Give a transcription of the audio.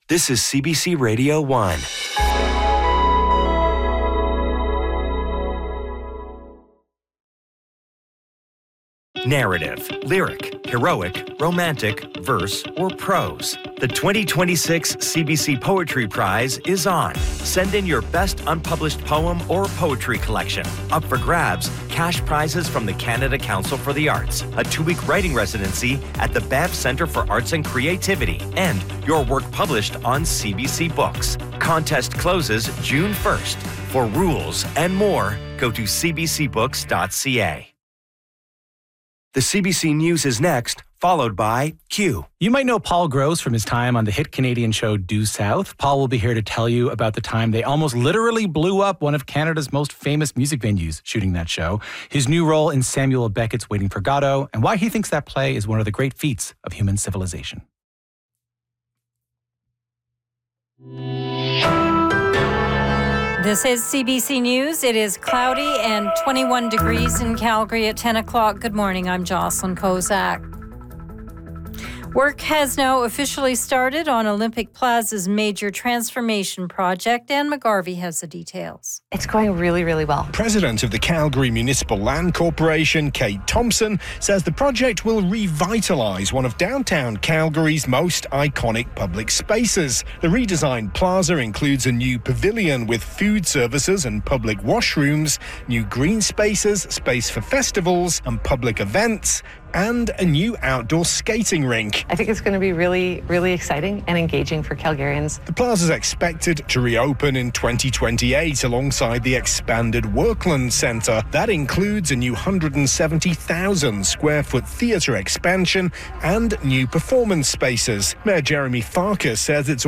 This is CBC Radio 1. Narrative, lyric, heroic, romantic, verse, or prose. The 2026 CBC Poetry Prize is on. Send in your best unpublished poem or poetry collection. Up for grabs, cash prizes from the Canada Council for the Arts, a 2-week writing residency at the Banff Centre for Arts and Creativity, and your work published on CBC Books. Contest closes June 1st. For rules and more, go to cbcbooks.ca. The CBC News is next, followed by Q. You might know Paul Gross from his time on the hit Canadian show Due South. Paul will be here to tell you about the time they almost literally blew up one of Canada's most famous music venues shooting that show, his new role in Samuel Beckett's Waiting for Godot, and why he thinks that play is one of the great feats of human civilization. This is CBC News. It is cloudy and 21 degrees in Calgary at 10 o'clock. Good morning. I'm Jocelyn Kozak. Work has now officially started on Olympic Plaza's major transformation project. Anne McGarvey has the details. It's going really, really well. President of the Calgary Municipal Land Corporation, Kate Thompson, says the project will revitalise one of downtown Calgary's most iconic public spaces. The redesigned plaza includes a new pavilion with food services and public washrooms, new green spaces, space for festivals and public events, and a new outdoor skating rink. I think it's going to be really, really exciting and engaging for Calgarians. The plaza is expected to reopen in 2028 alongside the expanded Workland Centre. That includes a new 170,000 square foot theatre expansion and new performance spaces. Mayor Jeremy Farkas says it's